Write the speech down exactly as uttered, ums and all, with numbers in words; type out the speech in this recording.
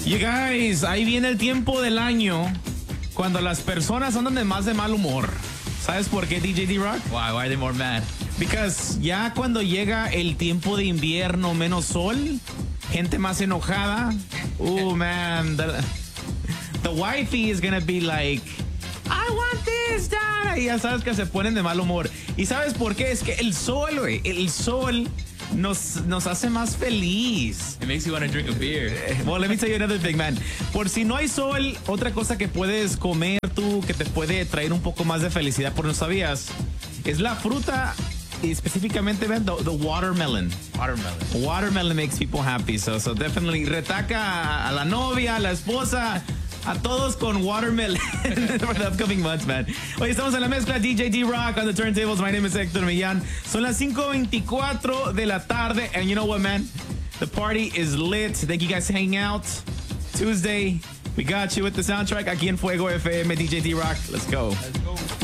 You guys, ahí viene el tiempo del año cuando las personas andan de más de mal humor. ¿Sabes por qué, D J D-Rock? Why? Why are they more mad? Because ya cuando llega el tiempo de invierno, menos sol, gente más enojada. Oh, man. The, the wifey is gonna be like, I want this, dad. Y ya sabes que se ponen de mal humor. ¿Y sabes por qué? Es que el sol, güey, el sol nos, nos hace más feliz. It makes you want to drink a beer. Well, let me tell you another thing, man. Por si no hay sol, otra cosa que puedes comer tú, que te puede traer un poco más de felicidad, por no sabías, es la fruta, y específicamente, man, the, the watermelon. Watermelon. Watermelon makes people happy, so, so definitely retaca a la novia, a la esposa, a todos con watermelon for the upcoming months, man. Hoy estamos en la mezcla, D J D-Rock on the turntables. My name is Hector Millán. Son las cinco veinticuatro de la tarde, and you know what, man? The party is lit. Thank you guys for hanging out. Tuesday, we got you with the soundtrack aquí en Fuego F M. D J D-Rock, let's go. Let's go.